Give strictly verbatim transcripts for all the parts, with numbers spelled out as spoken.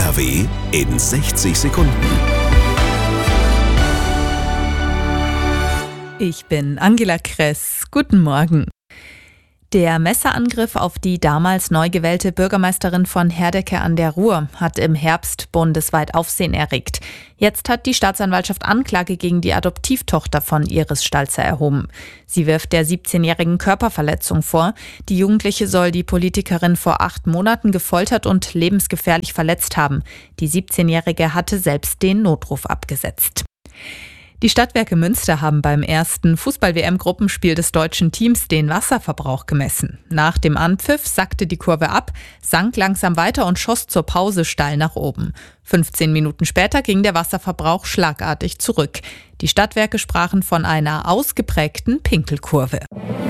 R W in sechzig Sekunden. Ich bin Angela Kress. Guten Morgen. Der Messerangriff auf die damals neu gewählte Bürgermeisterin von Herdecke an der Ruhr hat im Herbst bundesweit Aufsehen erregt. Jetzt hat die Staatsanwaltschaft Anklage gegen die Adoptivtochter von Iris Stalzer erhoben. Sie wirft der siebzehnjährigen Körperverletzung vor. Die Jugendliche soll die Politikerin vor acht Monaten gefoltert und lebensgefährlich verletzt haben. Die siebzehnjährige hatte selbst den Notruf abgesetzt. Die Stadtwerke Münster haben beim ersten Fußball-W M-Gruppenspiel des deutschen Teams den Wasserverbrauch gemessen. Nach dem Anpfiff sackte die Kurve ab, sank langsam weiter und schoss zur Pause steil nach oben. fünfzehn Minuten später ging der Wasserverbrauch schlagartig zurück. Die Stadtwerke sprachen von einer ausgeprägten Pinkelkurve.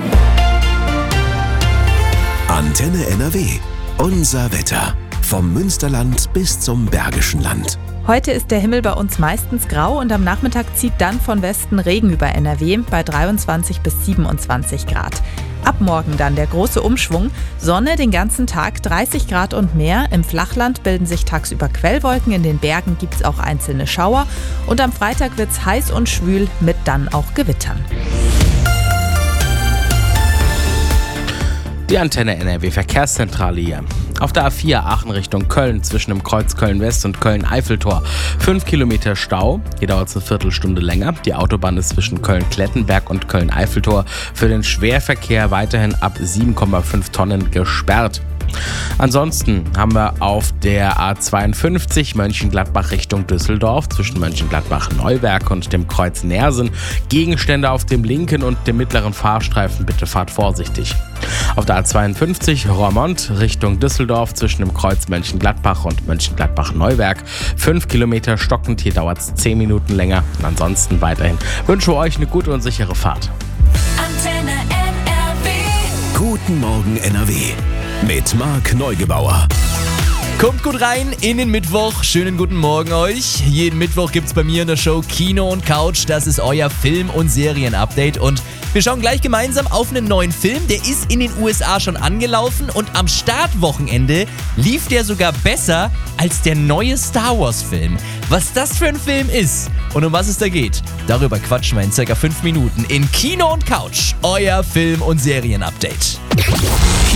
Antenne N R W. Unser Wetter. Vom Münsterland bis zum Bergischen Land. Heute ist der Himmel bei uns meistens grau und am Nachmittag zieht dann von Westen Regen über N R W bei dreiundzwanzig bis siebenundzwanzig Grad. Ab morgen dann der große Umschwung. Sonne den ganzen Tag, dreißig Grad und mehr. Im Flachland bilden sich tagsüber Quellwolken, in den Bergen gibt es auch einzelne Schauer. Und am Freitag wird es heiß und schwül mit dann auch Gewittern. Die Antenne N R W Verkehrszentrale hier. Auf der A vier Aachen Richtung Köln zwischen dem Kreuz Köln-West und Köln-Eiffeltor. fünf Kilometer Stau. Hier dauert es eine Viertelstunde länger. Die Autobahn ist zwischen Köln-Klettenberg und Köln-Eiffeltor für den Schwerverkehr weiterhin ab sieben Komma fünf Tonnen gesperrt. Ansonsten haben wir auf der A zweiundfünfzig Mönchengladbach Richtung Düsseldorf zwischen Mönchengladbach-Neuwerk und dem Kreuz Nersen Gegenstände auf dem linken und dem mittleren Fahrstreifen. Bitte fahrt vorsichtig. Auf der A zweiundfünfzig Roermond Richtung Düsseldorf zwischen dem Kreuz Mönchengladbach und Mönchengladbach-Neuwerk. fünf Kilometer stockend, hier dauert es zehn Minuten länger. Und ansonsten weiterhin wünsche euch eine gute und sichere Fahrt. Antenne N R W. Guten Morgen N R W. Mit Marc Neugebauer. Kommt gut rein in den Mittwoch. Schönen guten Morgen euch. Jeden Mittwoch gibt's bei mir in der Show Kino und Couch. Das ist euer Film- und Serien-Update. Und wir schauen gleich gemeinsam auf einen neuen Film. Der ist in den U S A schon angelaufen und am Startwochenende lief der sogar besser als der neue Star Wars-Film. Was das für ein Film ist und um was es da geht, darüber quatschen wir in circa fünf Minuten in Kino und Couch. Euer Film- und Serien-Update.